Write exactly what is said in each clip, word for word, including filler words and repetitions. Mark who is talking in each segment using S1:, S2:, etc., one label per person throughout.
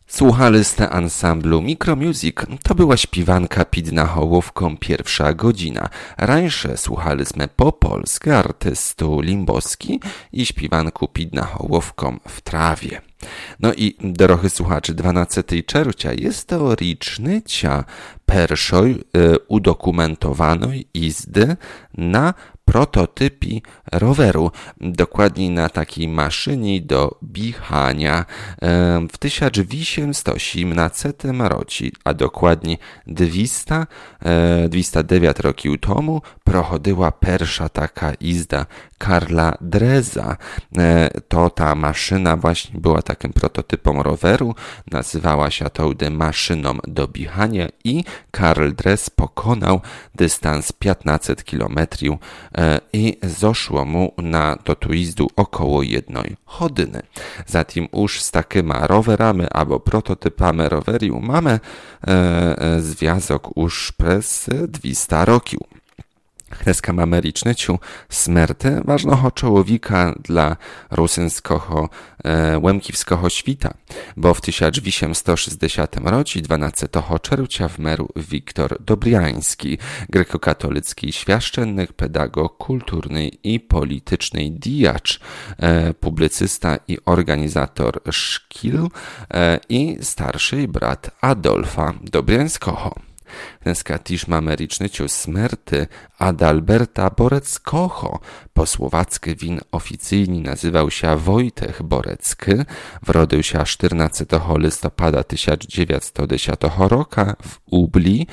S1: Słuchaliście ansamblu Micromusic. To była śpiewanka Pidna Hołowką pierwsza godzina. Rańsze słuchaliśmy po polsku artystu Limboski i śpiewanku Pidna Hołowką w trawie. No i, drogi słuchacze, dwunastego czerwca jest to rocznica pierwszej e, udokumentowanej jazdy na prototypie roweru, dokładniej na takiej maszynie do bichania. W tysiąc osiemset osiemnastym roku, a dokładnie dwieście, dwieście dziewięć roków temu, prochodziła pierwsza taka jazda Karla Dreza. To ta maszyna właśnie była takim prototypem roweru, nazywała się to maszyną do bichania i Karl Drez pokonał dystans piętnaście kilometrów i zeszło mu na to jazdu około jednej godziny. Zatem już z takimi rowerami albo prototypami roweru mamy e, e, związek już przez dwieście roków. Dneska mamy rocznicę śmierci ważnego człowieka dla rosyjskiego e, łemkiwskiego świata, bo w tysiąc osiemset sześćdziesiątym roku, dwunastego czerwca, wmerł Wiktor Dobriański, grekokatolicki świaszczennik, pedagog kulturny i polityczny dijacz, e, publicysta i organizator szkół e, i starszy brat Adolfa Dobriańskiego. Dneska też mamy rocznicę śmierci Adalberta Boreckiego. Po słowacku win oficjalnie nazywał się Wojtek Borecki. Wrodził się czternastego listopada tysiąc dziewięćset dziesiątego roku w Ubli,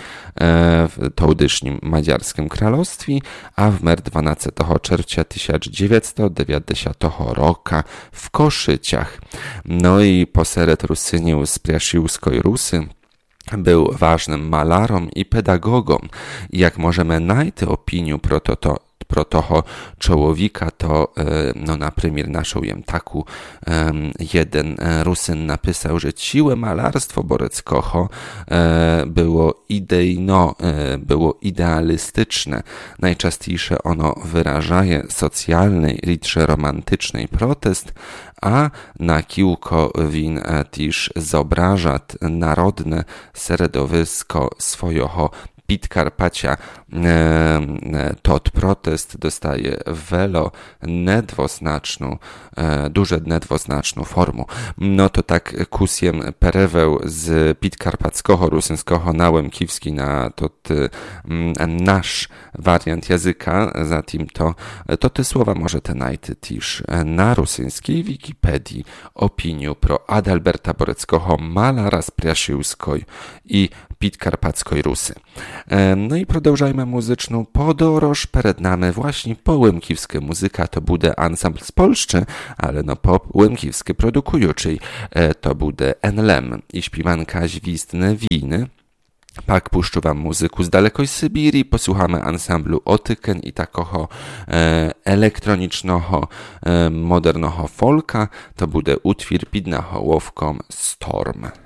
S1: w tołdysznym Madziarskim Królestwie, a wmerł dwunastego czerwca tysiąc dziewięćset dziewięćdziesiątego roku w Koszyciach. No i posered Rusynił z Priasiłskiej Rusy był ważnym malarom i pedagogom. I jak możemy znaleźć opinię pro to, to pro toho człowieka, to no na przykład naszą jemtaku jeden Rusyn napisał, że siłę malarstwo Boreckiego było idejno, było idealistyczne. Najczęściejsze ono wyrażaje socjalny, licznie romantyczny protest, a na kilku win też zobraża narodne środowisko swojego Podkarpacia. Tot protest dostaje welo nedwoznaczną, duże nedwoznaczną formę. No to tak kusiem pereweł z podkarpackiego, rusyńskiego na łemkiwski na tot nasz wariant języka, zatem to, to te słowa możecie znaleźć też na rosyjskiej Wikipedii opinię pro Adalberta Boreckiego, malara z Priasiłskiej i podkarpackiej Rusy. No i продовжajmy muzyczną podróż. Przed nami właśnie po-łemkiwska muzyka. To będzie ansambl z Polszczy, ale no po-łemkiwskie produkujący. To będzie Enlem i śpiewanka Zwistne Winy. Pak puszczę wam muzyku z dalekoj Sybirii, posłuchamy ansamblu Otyken i takiego e, elektronicznego, e, modernego folka. To będzie utwór Pidna Hołowką Storm.